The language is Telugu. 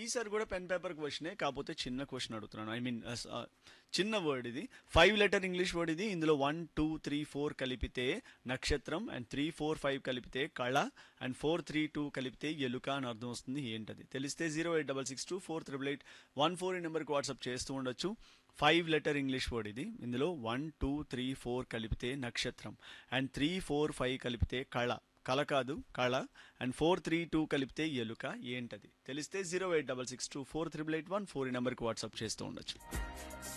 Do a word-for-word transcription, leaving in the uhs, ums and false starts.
ఈసారి కూడా పెన్ పేపర్ క్వశ్చనే, కాకపోతే చిన్న క్వశ్చన్ అడుగుతున్నాను. ఐ మీన్ చిన్న వర్డ్ ఇది, ఫైవ్ లెటర్ ఇంగ్లీష్ వర్డ్ ఇది. ఇందులో వన్ టూ త్రీ ఫోర్ కలిపితే నక్షత్రం, అండ్ త్రీ ఫోర్ ఫైవ్ కలిపితే కళ, అండ్ ఫోర్ త్రీ టూ కలిపితే ఎలుక అని అర్థం వస్తుంది. ఏంటది తెలిస్తే zero eight double six two four triple eight one four ఈ నెంబర్కి వాట్సాప్ చేస్తూ ఉండొచ్చు. ఫైవ్ లెటర్ ఇంగ్లీష్ వర్డ్ ఇది. ఇందులో వన్ టూ త్రీ ఫోర్ కలిపితే నక్షత్రం, అండ్ త్రీ ఫోర్ ఫైవ్ కలిపితే కళ, కళ కాదు కళ, అండ్ ఫోర్ త్రీ టూ కలిపితే ఎలుక. ఏంటది తెలిస్తే zero eight double six two four triple eight one four ఈ నెంబర్కి వాట్సాప్ చేస్తూ ఉండొచ్చు.